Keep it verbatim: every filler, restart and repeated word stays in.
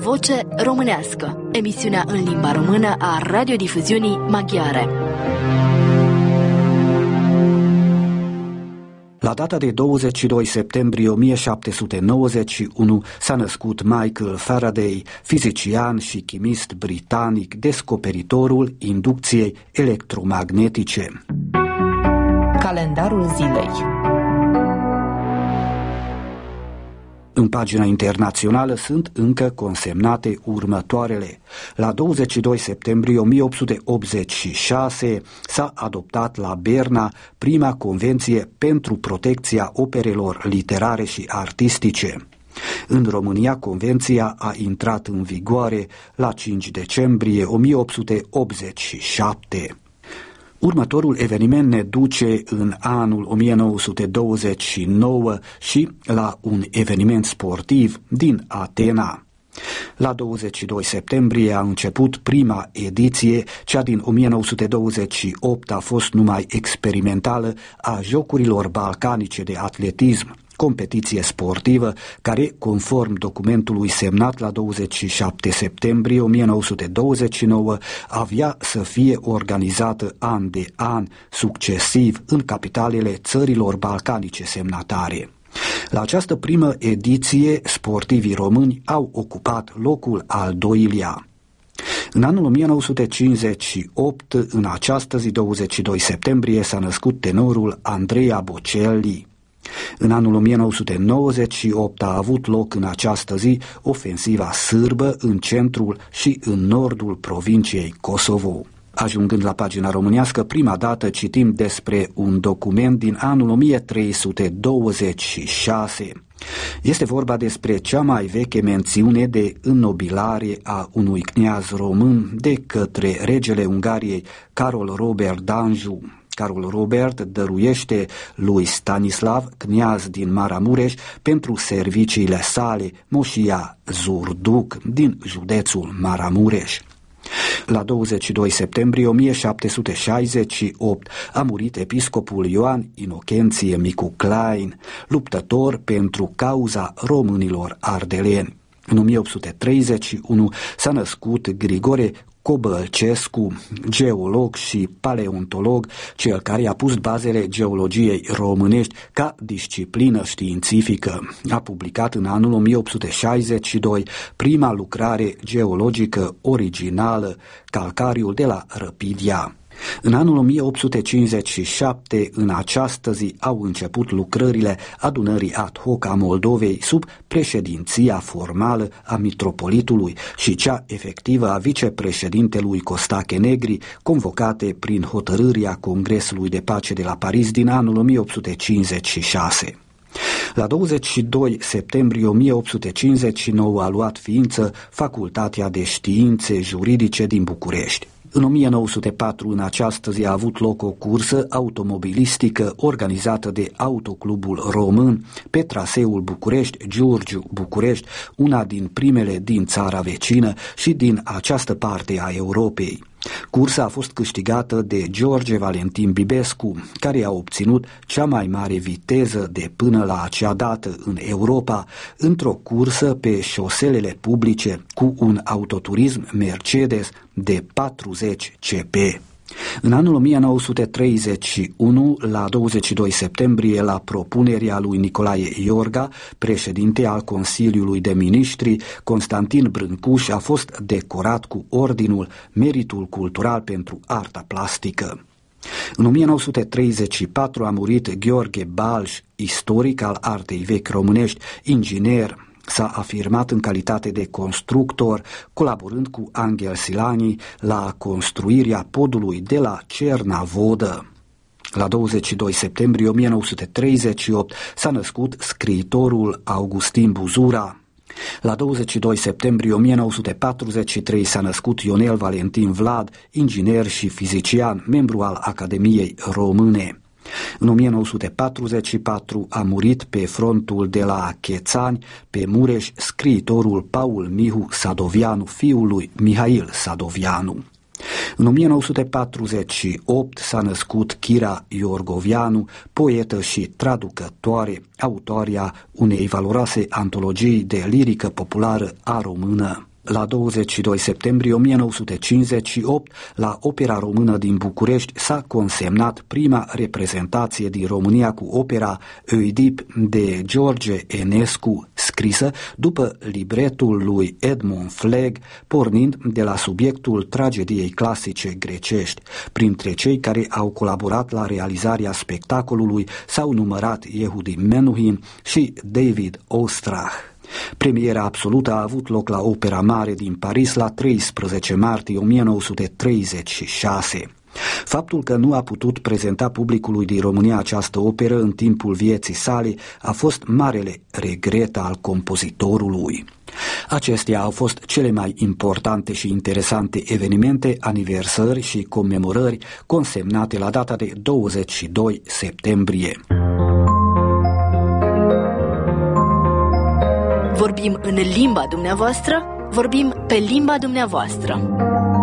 O voce românească, emisiunea în limba română a radiodifuziunii maghiare. La data de douăzeci și doi septembrie o mie șapte sute nouăzeci și unu s-a născut Michael Faraday, fizician și chimist britanic, descoperitorul inducției electromagnetice. Calendarul zilei. În pagina internațională sunt încă consemnate următoarele. La douăzeci și doi septembrie o mie opt sute optzeci și șase s-a adoptat la Berna prima convenție pentru protecția operelor literare și artistice. În România, convenția a intrat în vigoare la cinci decembrie o mie opt sute optzeci și șapte. Următorul eveniment ne duce în anul o mie nouă sute douăzeci și nouă și la un eveniment sportiv din Atena. La douăzeci și doi septembrie a început prima ediție, cea din o mie nouă sute douăzeci și opt a fost numai experimentală, a Jocurilor Balcanice de atletism, competiție sportivă care, conform documentului semnat la douăzeci și șapte septembrie o mie nouă sute douăzeci și nouă, avea să fie organizată an de an, succesiv, în capitalele țărilor balcanice semnatare. La această primă ediție, sportivii români au ocupat locul al doilea. În anul o mie nouă sute cincizeci și opt, în această zi, douăzeci și doi septembrie, s-a născut tenorul Andrea Bocelli. În anul o mie nouă sute nouăzeci și opt a avut loc în această zi ofensiva sârbă în centrul și în nordul provinciei Kosovo. Ajungând la pagina românească, prima dată citim despre un document din anul o mie trei sute douăzeci și șase. Este vorba despre cea mai veche mențiune de înnobilare a unui cniaz român de către regele Ungariei Carol Robert d'Anjou. Carol Robert dăruiește lui Stanislav, cniaz din Maramureș, pentru serviciile sale moșia Zurduc din județul Maramureș. La douăzeci și doi septembrie o mie șapte sute șaizeci și opt a murit episcopul Ioan Inocenție Micu Klein, luptător pentru cauza românilor ardeleni. În o mie opt sute treizeci și unu s-a născut Grigore Cobălcescu, geolog și paleontolog, cel care a pus bazele geologiei românești ca disciplină științifică. A publicat în anul o mie opt sute șaizeci și doi prima lucrare geologică originală, Calcariul de la Răpidia. În anul o mie opt sute cincizeci și șapte, în această zi, au început lucrările adunării ad hoc a Moldovei sub președinția formală a mitropolitului și cea efectivă a vicepreședintelui Costache Negri, convocate prin hotărârea Congresului de Pace de la Paris din anul o mie opt sute cincizeci și șase. La douăzeci și doi septembrie o mie opt sute cincizeci și nouă a luat ființă Facultatea de Științe Juridice din București. În o mie nouă sute patru, în această zi, a avut loc o cursă automobilistică organizată de Autoclubul Român pe traseul București-Giurgiu-București, una din primele din țara vecină și din această parte a Europei. Cursa a fost câștigată de George Valentin Bibescu, care a obținut cea mai mare viteză de până la acea dată în Europa într-o cursă pe șoselele publice cu un autoturism Mercedes de patruzeci cilindrați. În anul o mie nouă sute treizeci și unu, la douăzeci și doi septembrie, la propunerea lui Nicolae Iorga, președinte al Consiliului de Ministri, Constantin Brâncuș a fost decorat cu ordinul Meritul Cultural pentru Arta Plastică. În o mie nouă sute treizeci și patru a murit Gheorghe Balș, istoric al artei vechi românești, inginer. S-a afirmat în calitate de constructor, colaborând cu Angel Silani la construirea podului de la Cernavodă. La douăzeci și doi septembrie o mie nouă sute treizeci și opt s-a născut scriitorul Augustin Buzura. La douăzeci și doi septembrie o mie nouă sute patruzeci și trei s-a născut Ionel Valentin Vlad, inginer și fizician, membru al Academiei Române. În o mie nouă sute patruzeci și patru a murit pe frontul de la Chețani, pe Mureș, scriitorul Paul Mihu Sadovianu, fiul lui Mihail Sadovianu. În o mie nouă sute patruzeci și opt s-a născut Chira Iorgovianu, poetă și traducătoare, autoarea unei valoroase antologii de lirică populară a română. La douăzeci și doi septembrie o mie nouă sute cincizeci și opt, la Opera Română din București s-a consemnat prima reprezentație din România cu opera Oedip de George Enescu, scrisă după libretul lui Edmund Flegg, pornind de la subiectul tragediei clasice grecești. Printre cei care au colaborat la realizarea spectacolului s-au numărat Yehudi Menuhin și David Ostrach. Premiera absolută a avut loc la Opera Mare din Paris la treisprezece martie o mie nouă sute treizeci și șase. Faptul că nu a putut prezenta publicului din România această operă în timpul vieții sale a fost marele regret al compozitorului. Acestea au fost cele mai importante și interesante evenimente, aniversări și comemorări consemnate la data de douăzeci și doi septembrie. Vorbim în limba dumneavoastră, vorbim pe limba dumneavoastră.